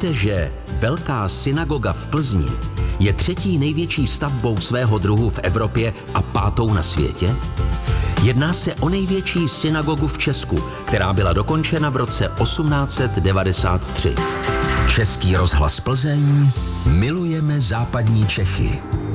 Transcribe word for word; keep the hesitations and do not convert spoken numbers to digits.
Víte, že Velká synagoga v Plzni je třetí největší stavbou svého druhu v Evropě a pátou na světě? Jedná se o největší synagogu v Česku, která byla dokončena v roce osmnáct set devadesát tři. Český rozhlas Plzeň, milujeme západní Čechy.